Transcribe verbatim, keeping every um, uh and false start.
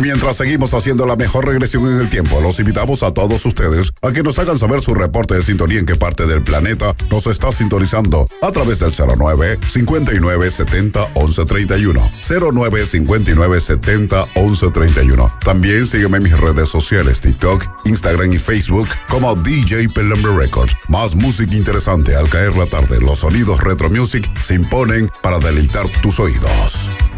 mientras seguimos haciendo la mejor regresión en el tiempo, los invitamos a todos ustedes a que nos hagan saber su reporte de sintonía en qué parte del planeta nos está sintonizando a través del cero nueve, cincuenta y nueve, setenta, once, treinta y uno. cero nueve, cincuenta y nueve, setenta, once, treinta y uno. También sígueme en mis redes sociales, TikTok, Instagram y Facebook como D J Pelambre Records. Más música interesante al caer la tarde. Los sonidos Retro Music se imponen para deleitar tus oídos.